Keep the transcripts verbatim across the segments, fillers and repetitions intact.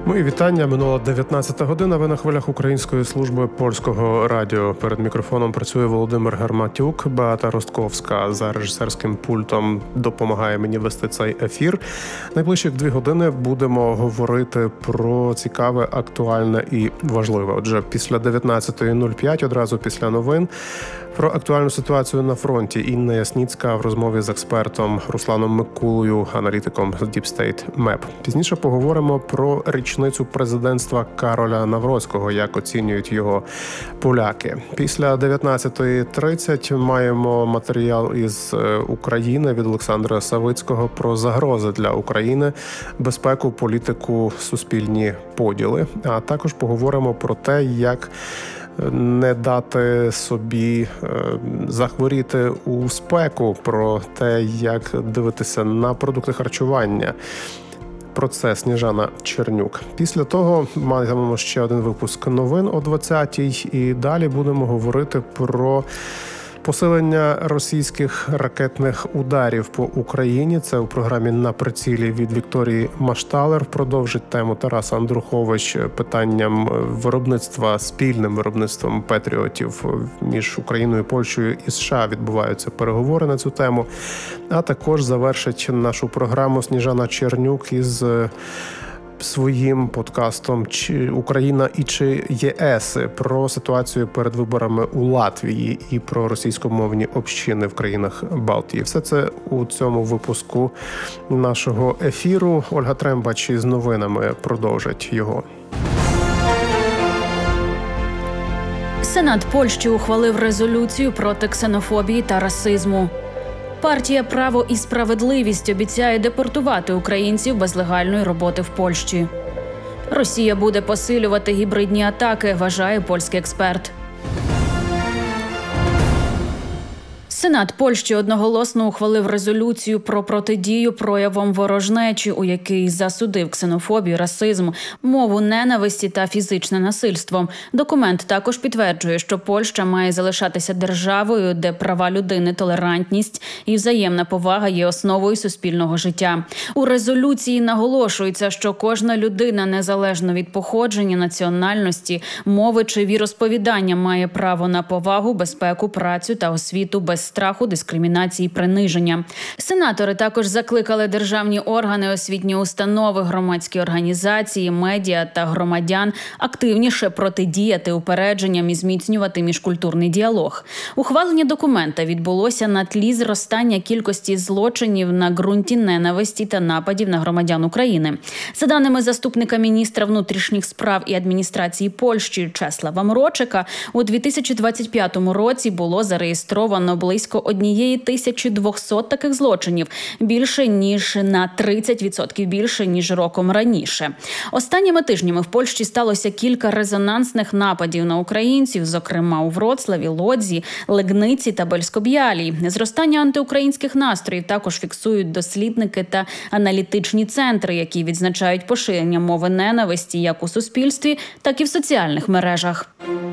Мої вітання. Минула дев'ятнадцята година. Ви на хвилях Української служби польського радіо. Перед мікрофоном працює Володимир Гарматюк. Беата Ростковська за режисерським пультом допомагає мені вести цей ефір. Найближчих дві години будемо говорити про цікаве, актуальне і важливе. Отже, після дев'ятнадцятої нуль п'ять, одразу після новин, про актуальну ситуацію на фронті Інна Ясніцька в розмові з експертом Русланом Микулою, аналітиком з Deep State Map. Пізніше поговоримо про річницю президентства Кароля Навроцького, як оцінюють його поляки. Після дев'ятнадцятої тридцять маємо матеріал із України від Олександра Савицького про загрози для України, безпеку, політику, суспільні поділи. А також поговоримо про те, як не дати собі е, захворіти у спеку, про те, як дивитися на продукти харчування. Про це Сніжана Чернюк. Після того маємо ще один випуск новин о двадцятій, і далі будемо говорити про посилення російських ракетних ударів по Україні. Це у програмі «На прицілі» від Вікторії Машталер. Продовжить тему Тарас Андрухович питанням виробництва, спільним виробництвом патріотів між Україною, Польщею і США. Відбуваються переговори на цю тему. А також завершить нашу програму Сніжана Чернюк із своїм подкастом «Україна і чи ЄС» про ситуацію перед виборами у Латвії і про російськомовні общини в країнах Балтії. Все це у цьому випуску нашого ефіру. Ольга Трембач із новинами продовжить його. Сенат Польщі ухвалив резолюцію проти ксенофобії та расизму. Партія «Право і справедливість» обіцяє депортувати українців без легальної роботи в Польщі. Росія буде посилювати гібридні атаки, вважає польський експерт. Сенат Польщі одноголосно ухвалив резолюцію про протидію проявам ворожнечі, у якій засудив ксенофобію, расизм, мову ненависті та фізичне насильство. Документ також підтверджує, що Польща має залишатися державою, де права людини, толерантність і взаємна повага є основою суспільного життя. У резолюції наголошується, що кожна людина, незалежно від походження, національності, мови чи віросповідання, має право на повагу, безпеку, працю та освіту без страху, дискримінації, приниження. Сенатори також закликали державні органи, освітні установи, громадські організації, медіа та громадян активніше протидіяти упередженням і зміцнювати міжкультурний діалог. Ухвалення документа відбулося на тлі зростання кількості злочинів на ґрунті ненависті та нападів на громадян України. За даними заступника міністра внутрішніх справ і адміністрації Польщі Чеслава Мрочика, у дві тисячі двадцять п'ятому році було зареєстровано близько близько однієї тисячі двохсот таких злочинів, більше ніж на тридцять відсотків більше, ніж роком раніше. Останніми тижнями в Польщі сталося кілька резонансних нападів на українців, зокрема у Вроцлаві, Лодзі, Легниці та Бельсько-Б'ялі. Зростання антиукраїнських настроїв також фіксують дослідники та аналітичні центри, які відзначають поширення мови ненависті як у суспільстві, так і в соціальних мережах.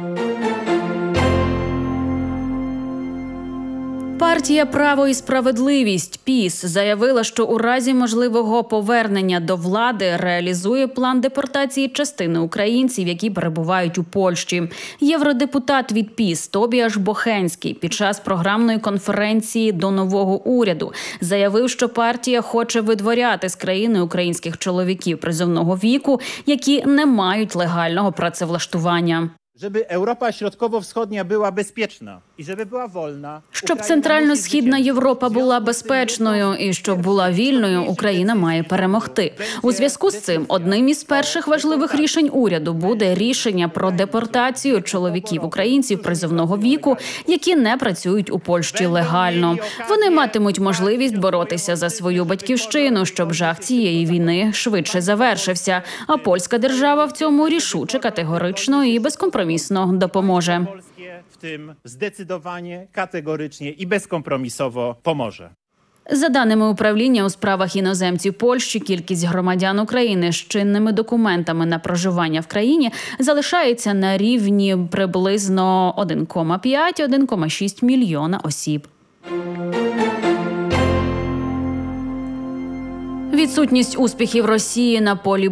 Партія «Право і справедливість» ПІС заявила, що у разі можливого повернення до влади реалізує план депортації частини українців, які перебувають у Польщі. Євродепутат від ПІС Тобіаш Бохенський під час програмної конференції до нового уряду заявив, що партія хоче видворяти з країни українських чоловіків призовного віку, які не мають легального працевлаштування. Żeby Europa Środkowo-Wschodnia była bezpieczna i żeby była wolna. Щоб Центрально-Східна Європа була безпечною і щоб була вільною, Україна має перемогти. У зв'язку з цим одним із перших важливих рішень уряду буде рішення про депортацію чоловіків-українців призовного віку, які не працюють у Польщі легально. Вони матимуть можливість боротися за свою батьківщину, щоб жах цієї війни швидше завершився. А польська держава в цьому рішуче, категорично і безкомпромісно допоможе. W tym zdecydowanie, kategorycznie i bezkompromisowo pomoże. За даними управління у справах іноземців Польщі, кількість громадян України з чинними документами на проживання в країні залишається на рівні приблизно один кома п'ять - один кома шість мільйона осіб. Відсутність успіхів Росії на полі